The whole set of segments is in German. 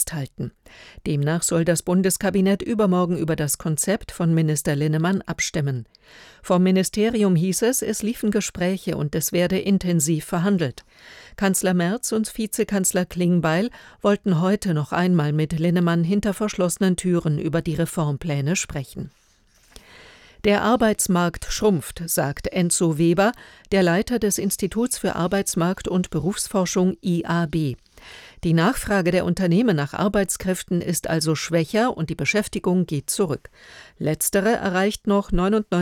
festhalten. Demnach soll das Bundeskabinett übermorgen über das Konzept von Minister Linnemann abstimmen. Vom Ministerium hieß es liefen Gespräche und es werde intensiv verhandelt. Kanzler Merz und Vizekanzler Klingbeil wollten heute noch einmal mit Linnemann hinter verschlossenen Türen über die Reformpläne sprechen. Der Arbeitsmarkt schrumpft, sagt Enzo Weber, der Leiter des Instituts für Arbeitsmarkt- und Berufsforschung IAB. Die Nachfrage der Unternehmen nach Arbeitskräften ist also schwächer und die Beschäftigung geht zurück. Letztere erreicht noch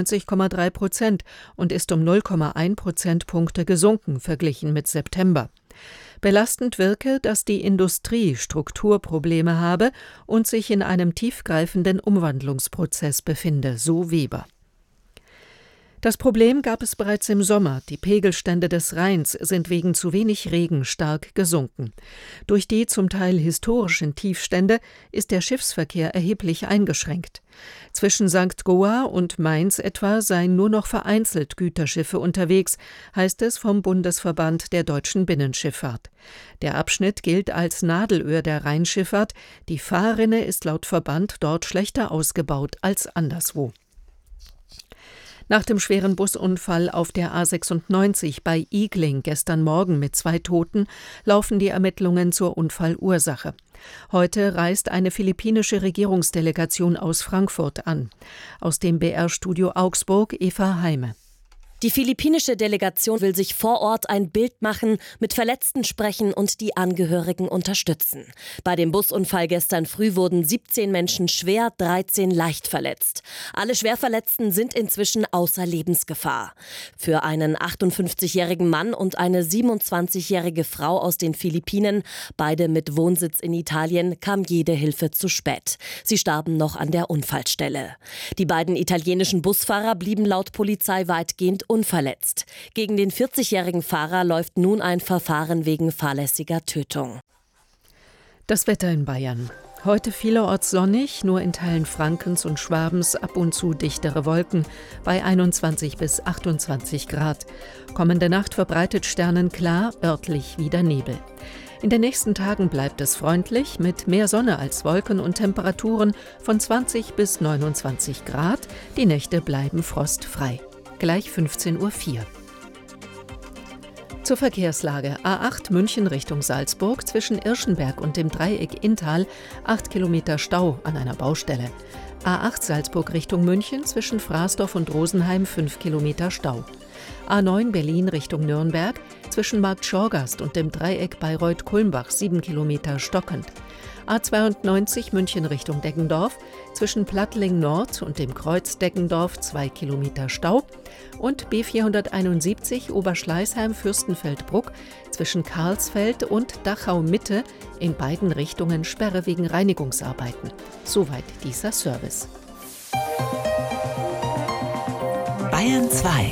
99,3% und ist um 0,1 Prozentpunkte gesunken, verglichen mit September. Belastend wirke, dass die Industrie Strukturprobleme habe und sich in einem tiefgreifenden Umwandlungsprozess befinde, so Weber. Das Problem gab es bereits im Sommer. Die Pegelstände des Rheins sind wegen zu wenig Regen stark gesunken. Durch die zum Teil historischen Tiefstände ist der Schiffsverkehr erheblich eingeschränkt. Zwischen St. Goar und Mainz etwa seien nur noch vereinzelt Güterschiffe unterwegs, heißt es vom Bundesverband der deutschen Binnenschifffahrt. Der Abschnitt gilt als Nadelöhr der Rheinschifffahrt. Die Fahrrinne ist laut Verband dort schlechter ausgebaut als anderswo. Nach dem schweren Busunfall auf der A96 bei Igling gestern Morgen mit 2 Toten laufen die Ermittlungen zur Unfallursache. Heute reist eine philippinische Regierungsdelegation aus Frankfurt an. Aus dem BR-Studio Augsburg Eva Heime. Die philippinische Delegation will sich vor Ort ein Bild machen, mit Verletzten sprechen und die Angehörigen unterstützen. Bei dem Busunfall gestern früh wurden 17 Menschen schwer, 13 leicht verletzt. Alle Schwerverletzten sind inzwischen außer Lebensgefahr. Für einen 58-jährigen Mann und eine 27-jährige Frau aus den Philippinen, beide mit Wohnsitz in Italien, kam jede Hilfe zu spät. Sie starben noch an der Unfallstelle. Die beiden italienischen Busfahrer blieben laut Polizei weitgehend unverletzt. Gegen den 40-jährigen Fahrer läuft nun ein Verfahren wegen fahrlässiger Tötung. Das Wetter in Bayern. Heute vielerorts sonnig, nur in Teilen Frankens und Schwabens ab und zu dichtere Wolken bei 21 bis 28 Grad. Kommende Nacht verbreitet sternenklar, örtlich wieder Nebel. In den nächsten Tagen bleibt es freundlich mit mehr Sonne als Wolken und Temperaturen von 20 bis 29 Grad. Die Nächte bleiben frostfrei. Gleich 15:04 Uhr. Zur Verkehrslage. A8 München Richtung Salzburg zwischen Irschenberg und dem Dreieck Inntal 8 Kilometer Stau an einer Baustelle. A8 Salzburg Richtung München zwischen Frasdorf und Rosenheim 5 Kilometer Stau. A9 Berlin Richtung Nürnberg zwischen Markt Schorgast und dem Dreieck Bayreuth-Kulmbach 7 Kilometer stockend. A92 München Richtung Deggendorf zwischen Plattling Nord und dem Kreuz Deggendorf 2 Kilometer Stau und B471 Oberschleißheim-Fürstenfeldbruck zwischen Karlsfeld und Dachau Mitte in beiden Richtungen Sperre wegen Reinigungsarbeiten. Soweit dieser Service. Bayern 2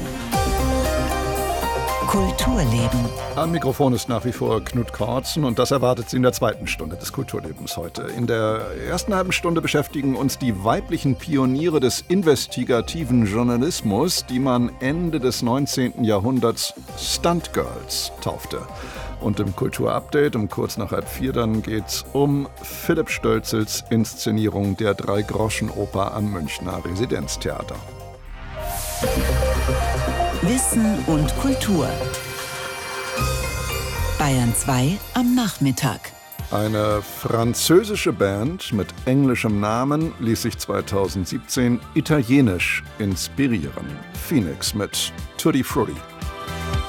Kulturleben. Am Mikrofon ist nach wie vor Knut Kortzen und das erwartet Sie in der zweiten Stunde des Kulturlebens heute. In der ersten halben Stunde beschäftigen uns die weiblichen Pioniere des investigativen Journalismus, die man Ende des 19. Jahrhunderts Stunt Girls taufte. Und im Kulturupdate um kurz nach 3:30 dann geht's um Philipp Stölzels Inszenierung der Drei-Groschen-Oper am Münchner Residenztheater. Wissen und Kultur. Bayern 2 am Nachmittag. Eine französische Band mit englischem Namen ließ sich 2017 italienisch inspirieren. Phoenix mit Tutti Frutti.